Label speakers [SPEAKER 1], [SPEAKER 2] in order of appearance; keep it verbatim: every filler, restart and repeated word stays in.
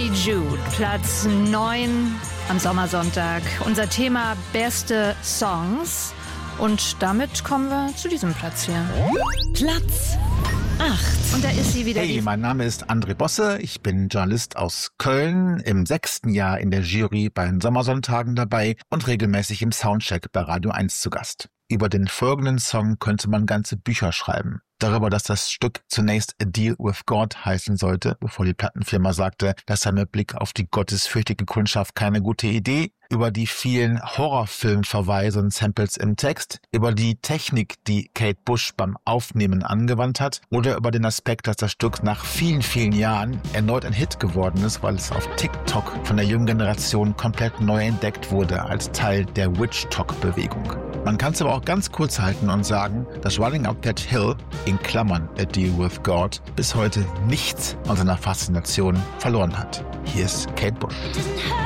[SPEAKER 1] Hey Jude, Platz neun am Sommersonntag. Unser Thema beste Songs. Und damit kommen wir zu diesem Platz hier.
[SPEAKER 2] Platz acht.
[SPEAKER 1] Und da ist sie wieder.
[SPEAKER 3] Hey, mein Name ist André Bosse. Ich bin Journalist aus Köln, im sechsten Jahr in der Jury bei den Sommersonntagen dabei und regelmäßig im Soundcheck bei Radio eins zu Gast. Über den folgenden Song könnte man ganze Bücher schreiben. Darüber, dass das Stück zunächst A Deal with God heißen sollte, bevor die Plattenfirma sagte, das sei mit Blick auf die gottesfürchtige Kundschaft keine gute Idee. Über die vielen Horrorfilmverweise und Samples im Text, über die Technik, die Kate Bush beim Aufnehmen angewandt hat, oder über den Aspekt, dass das Stück nach vielen, vielen Jahren erneut ein Hit geworden ist, weil es auf TikTok von der jungen Generation komplett neu entdeckt wurde als Teil der Witch-Talk-Bewegung. Man kann es aber auch ganz kurz halten und sagen, dass Running Up That Hill, in Klammern A Deal with God, bis heute nichts an seiner Faszination verloren hat. Hier ist Kate Bush.